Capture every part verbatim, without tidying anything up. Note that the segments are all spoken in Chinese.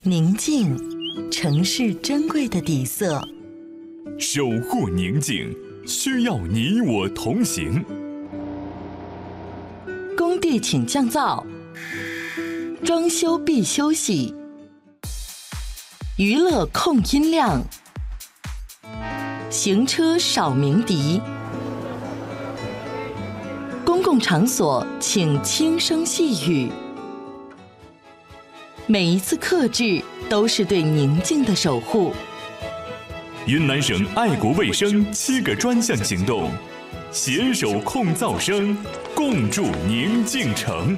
宁静，城市珍贵的底色。 守护宁静，需要你我同行。 工地请降噪，装修必休息，娱乐控音量，行车少鸣笛，公共场所请轻声细语。每一次克制都是对宁静的守护。 云南省爱国卫生七个专项行动，携手控噪声，共筑宁静城。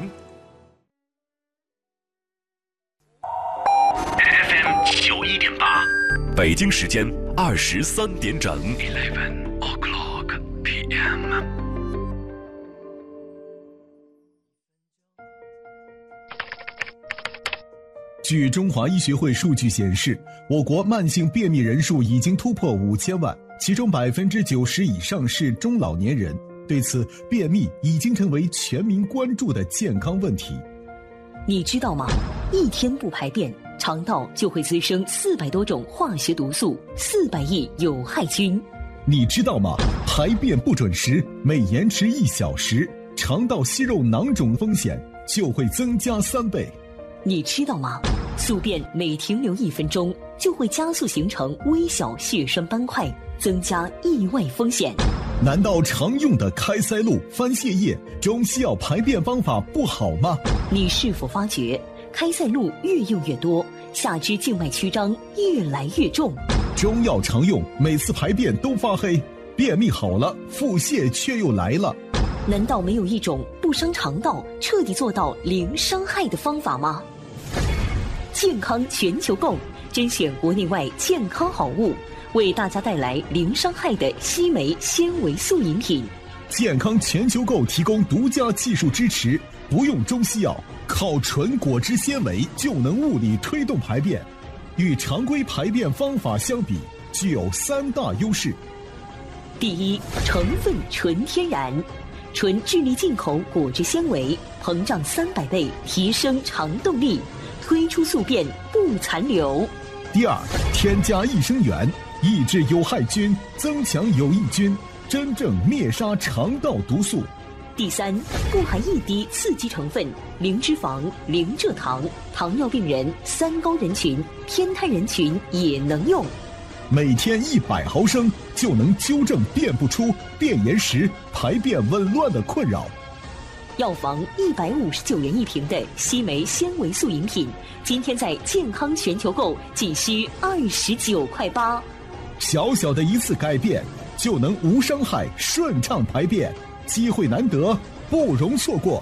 F M 九一点八， 北京时间二十三点整。 Eleven o'clock P M。 据中华医学会数据显示，我国慢性便秘人数已经突破五千万，其中百分之九十以上是中老年人。对此，便秘已经成为全民关注的健康问题。 你知道吗？一天不排便，肠道就会滋生四百多种化学毒素，四百亿有害菌。 你知道吗？排便不准时，每延迟一小时，肠道息肉囊肿风险就会增加三倍。 你知道吗？宿便每停留一分钟，就会加速形成微小血栓斑块，增加意外风险。 难道常用的开塞露、番泻叶、中西药排便方法不好吗？ 你是否发觉开塞露越用越多，下肢静脉曲张越来越重？ 中药常用，每次排便都发黑，便秘好了，腹泻却又来了。 难道没有一种不伤肠道、彻底做到零伤害的方法吗？健康全球购甄选国内外健康好物，为大家带来零伤害的西梅纤维素饮品。 健康全球购提供独家技术支持，不用中西药，靠纯果汁纤维就能物理推动排便，与常规排便方法相比，具有三大优势。 第一，成分纯天然，纯智利进口果汁纤维，膨胀三百倍，提升肠动力，推出宿便不残留。 第二，添加益生元，抑制有害菌，增强有益菌，真正灭杀肠道毒素。 第三，不含一滴刺激成分，零脂肪，零蔗糖，糖尿病人、三高人群、偏瘫人群也能用。 每天一百毫升就能纠正便不出、便延时、排便紊乱的困扰。 药房一百五十九元一瓶的西梅纤维素饮品，今天在健康全球购仅需二十九块八。 小小的一次改变，就能无伤害顺畅排便，机会难得，不容错过。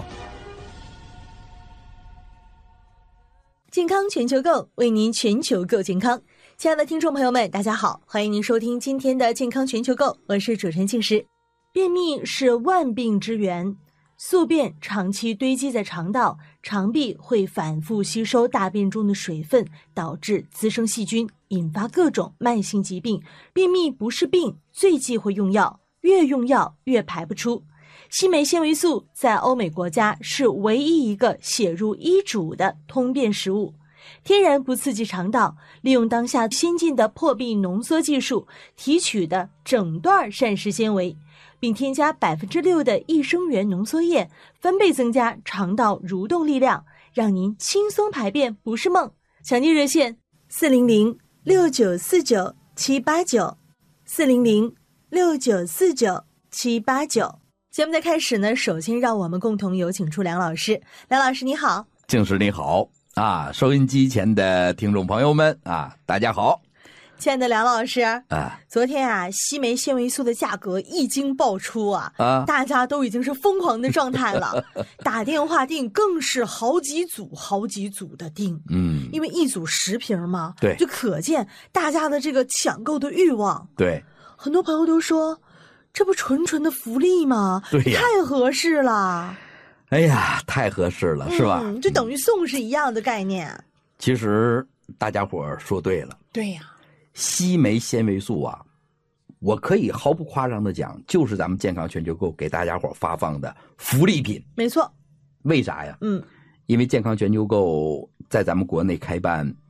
健康全球购为您全球购健康。亲爱的听众朋友们，大家好，欢迎您收听今天的健康全球购，我是主持人静时。便秘是万病之源，宿便长期堆积在肠道，肠壁会反复吸收大便中的水分，导致滋生细菌，引发各种慢性疾病。便秘不是病，最忌讳用药，越用药越排不出。西梅纤维素在欧美国家是唯一一个写入医嘱的通便食物，天然不刺激肠道，利用当下先进的破壁浓缩技术提取的整段膳食纤维，并添加百分之六的益生元浓缩液，分倍增加肠道蠕动力量，让您轻松排便不是梦。抢救热线四零零六九四九七八九，四零零六九四九七八九。节目的开始呢，首先让我们共同有请出梁老师。梁老师你好。 静时你好啊，收音机前的听众朋友们啊，大家好。 亲爱的梁老师啊， 昨天啊，西梅纤维素的价格一经爆出啊， 啊大家都已经是疯狂的状态了，打电话订更是好几组好几组的订， 嗯， 因为一组十瓶嘛， 对， 就可见大家的这个抢购的欲望。 对， 很多朋友都说，这不纯纯的福利吗？ 对呀， 太合适了。 哎呀，太合适了，是吧？ 嗯，就等于送是一样的概念。 其实大家伙儿说对了。 对呀。 西梅纤维素啊，我可以毫不夸张的讲，就是咱们健康全球购给大家伙发放的福利品。 没错。 为啥呀？ 嗯， 因为健康全球购在咱们国内开办